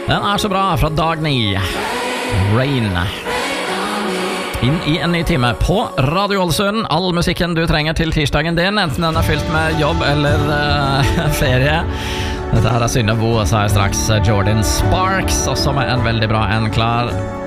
Den så bra fra dag 9. Rain. Inn I en ny time på Radio Ålesund. All musikken du trenger til tirsdagen din, enten den fylt med jobb eller ferie. Dette her Synne Bo, og så straks Jordan Sparks, også med en veldig bra en klar.